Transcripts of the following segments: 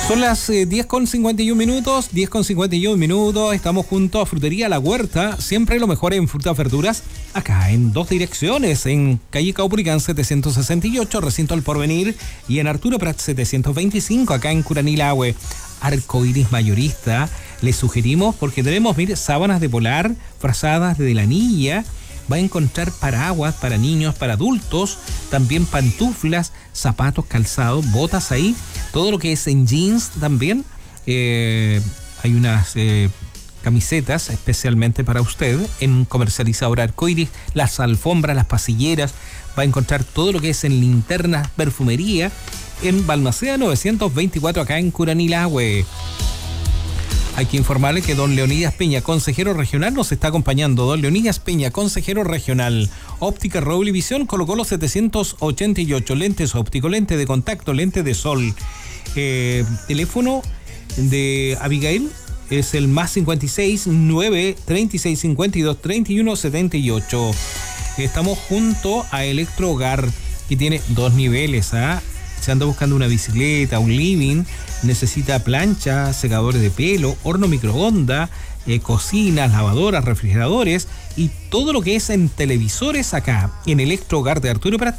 Son las 10:51 minutos, 10:51 minutos. Estamos junto a Frutería La Huerta. Siempre lo mejor en frutas, verduras. Acá en dos direcciones. En calle Caupolicán 768, Recinto El Porvenir. Y en Arturo Prat 725, acá en Curanilahue. Arcoiris mayorista. Les sugerimos porque tenemos, mire, sábanas de polar, frazadas de lanilla. Va a encontrar paraguas para niños, para adultos, también pantuflas, zapatos, calzados, botas ahí, todo lo que es en jeans también. Hay unas camisetas especialmente para usted en Comercializadora Arcoiris, las alfombras, las pasilleras. Va a encontrar todo lo que es en linternas, perfumería, en Balmaceda 924 acá en Curanilahue. Hay que informarle que don Leonidas Peña, consejero regional, nos está acompañando. Don Leonidas Peña, consejero regional. Óptica Roble Visión, colocó los 788. Lentes ópticos, lente de contacto, lente de sol. Teléfono de Abigail es el +56 9 36 52 31 78. Estamos junto a Electro Hogar, que tiene dos niveles, Se anda buscando una bicicleta, un living, necesita plancha, secadores de pelo, horno microondas, cocinas, lavadoras, refrigeradores y todo lo que es en televisores acá, en Electro Hogar de Arturo Prat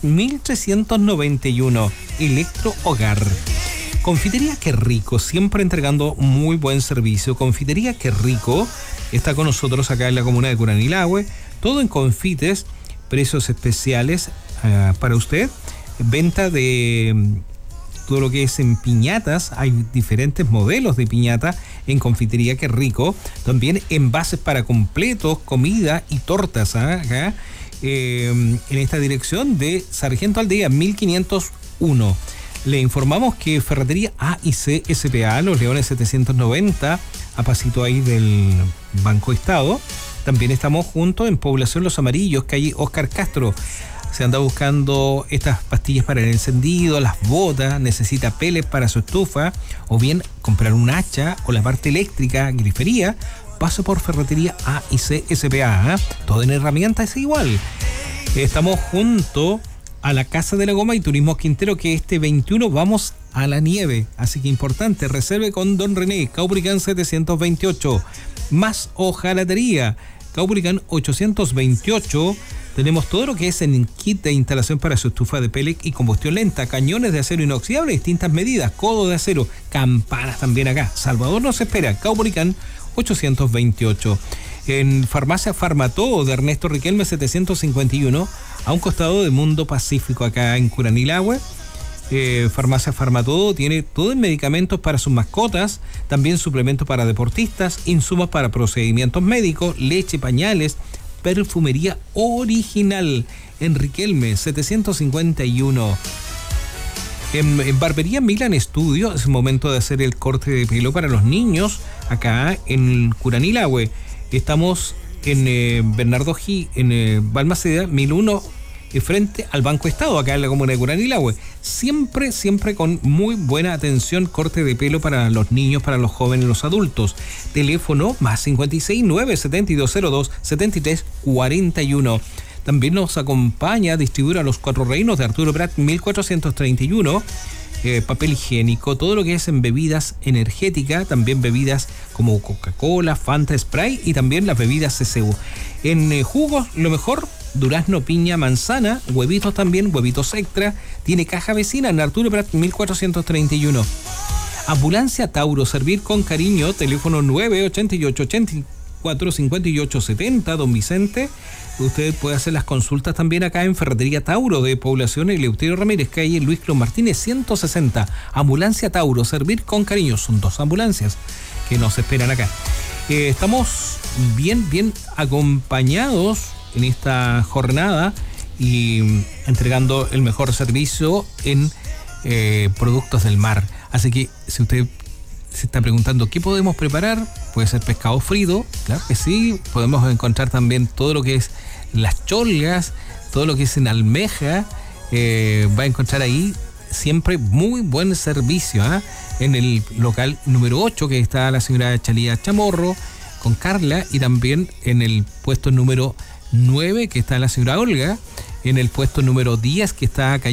1391. Electro Hogar. Confitería Qué Rico, siempre entregando muy buen servicio. Confitería Qué Rico está con nosotros acá en la comuna de Curanilahue. Todo en confites, precios especiales para usted. Venta de todo lo que es en piñatas, hay diferentes modelos de piñata en Confitería Qué Rico, también envases para completos, comida y tortas, acá, en esta dirección de Sargento Aldea 1501. Le informamos que Ferretería A y C SPA, Los Leones 790, a pasito ahí del Banco Estado. También estamos juntos en Población Los Amarillos, calle Oscar Castro. Se anda buscando estas pastillas para el encendido, las botas, necesita pellets para su estufa, o bien comprar un hacha o la parte eléctrica, grifería. Paso por Ferretería A y C SPA, todo en herramientas es igual. Estamos junto a la Casa de la Goma y Turismo Quintero, que este 21 vamos a la nieve, así que importante, reserve con don René, Caupolicán 728, más hojalatería, Caupolicán 828. Tenemos todo lo que es en kit de instalación para su estufa de pellet y combustión lenta, cañones de acero inoxidable, distintas medidas, codo de acero, campanas también acá. Salvador nos espera, Caupolicán 828. En Farmacia Farmatodo de Ernesto Riquelme 751, a un costado de Mundo Pacífico acá en Curanilahue. Farmacia Farmatodo tiene todo en medicamentos para sus mascotas, también suplementos para deportistas, insumos para procedimientos médicos, leche, pañales, perfumería original en Riquelme 751. En Barbería Milan Studio es el momento de hacer el corte de pelo para los niños acá en Curanilahue. Estamos en Bernardo G, en Balmaceda 1001, frente al Banco Estado acá en la comuna de Curanilahue. Siempre con muy buena atención, corte de pelo para los niños, para los jóvenes, los adultos. Teléfono +56 9 7202 7341. También nos acompaña distribuir a Los Cuatro Reinos de Arturo Prat 1431. Papel higiénico, todo lo que es en bebidas energéticas, también bebidas como Coca-Cola, Fanta, Sprite y también las bebidas CCU. En jugos, lo mejor, durazno, piña, manzana, huevitos también, huevitos extra. Tiene caja vecina en Arturo Prat 1431. Ambulancia Tauro, servir con cariño, teléfono 988 84 58 70, don Vicente. Usted puede hacer las consultas también acá en Ferretería Tauro de Población Eleuterio Ramírez, calle Luis Clos Martínez 160. Ambulancia Tauro, servir con cariño. Son dos ambulancias que nos esperan acá. Estamos bien acompañados en esta jornada y entregando el mejor servicio en productos del mar. Así que si usted se está preguntando qué podemos preparar, puede ser pescado frito, claro que sí. Podemos encontrar también todo lo que es las cholgas, todo lo que es en almeja. Va a encontrar ahí siempre muy buen servicio, en el local número 8, que está la señora Chalía Chamorro con Carla, y también en el puesto número 9, que está la señora Olga, en el puesto número 10, que está acá